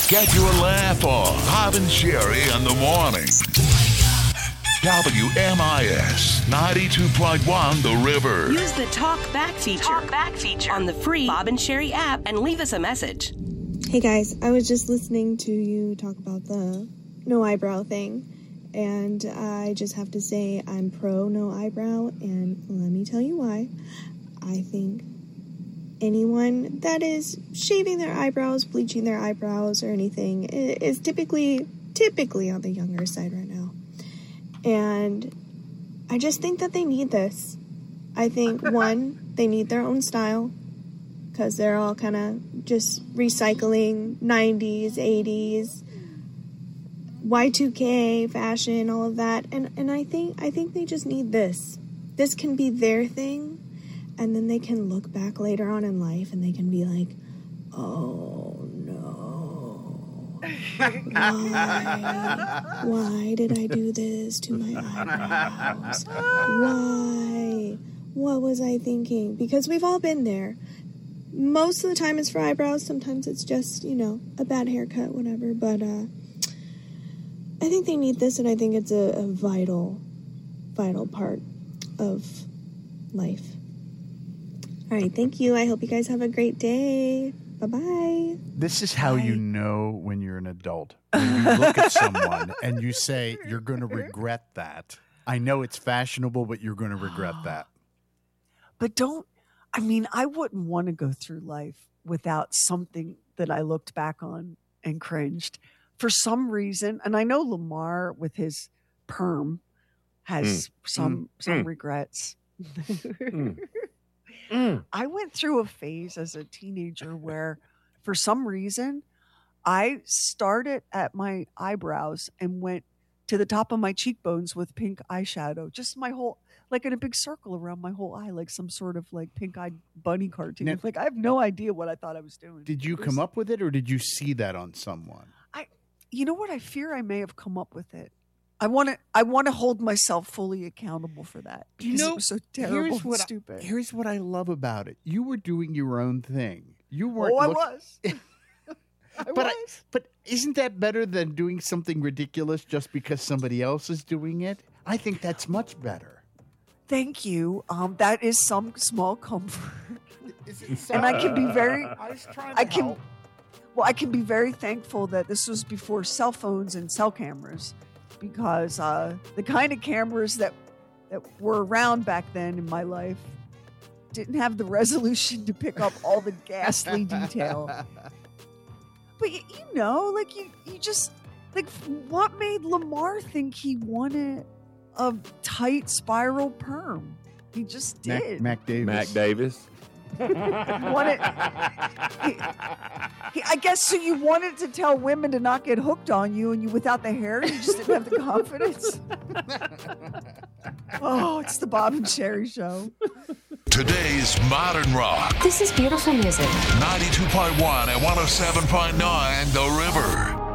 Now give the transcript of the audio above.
Get your laugh on. Bob and Sherry in the morning. WMIS 92.1 The River. Use the Talk Back feature on the free Bob and Sherry app and leave us a message. Hey guys, I was just listening to you talk about the no eyebrow thing, and I just have to say I'm pro no eyebrow, and let me tell you why. I think anyone that is shaving their eyebrows, bleaching their eyebrows, or anything is typically on the younger side right now. And I just think that they need this. I think, one, they need their own style, because they're all kind of just recycling 90s, 80s, Y2K, fashion, all of that. And I think they just need this. This can be their thing, and then they can look back later on in life and they can be like, oh no. Why did I do this to my eyebrows? Why? What was I thinking? Because we've all been there. Most of the time it's for eyebrows. Sometimes it's just, a bad haircut, whatever. But I think they need this, and I think it's a vital part of life. All right, thank you. I hope you guys have a great day. Bye-bye. This is how you know when you're an adult. When you look at someone and you say, you're going to regret that. I know it's fashionable, but you're going to regret that. But I wouldn't want to go through life without something that I looked back on and cringed. For some reason, and I know Lamar with his perm has some regrets. I went through a phase as a teenager where, for some reason, I started at my eyebrows and went to the top of my cheekbones with pink eyeshadow. Just my whole, like in a big circle around my whole eye, like some sort of like pink-eyed bunny cartoon. Now, I have no idea what I thought I was doing. Did you come up with it, or did you see that on someone? You know what? I fear I may have come up with it. I want to hold myself fully accountable for that. You know, it was so terrible and stupid. Here's what I love about it. You were doing your own thing. You weren't. I was. But isn't that better than doing something ridiculous just because somebody else is doing it? I think that's much better. Thank you. That is some small comfort. And I can be very. I was trying to help. Well, I can be very thankful that this was before cell phones and cell cameras, because the kind of cameras that were around back then in my life didn't have the resolution to pick up all the ghastly detail. But you just, what made Lamar think he wanted a tight spiral perm? He just did. Mac Davis. I guess so. You wanted to tell women to not get hooked on you, and you, without the hair, you just didn't have the confidence. Oh, it's the Bob and Sherry Show. Today's modern rock. This is beautiful music. 92.1 and 107.9 The River.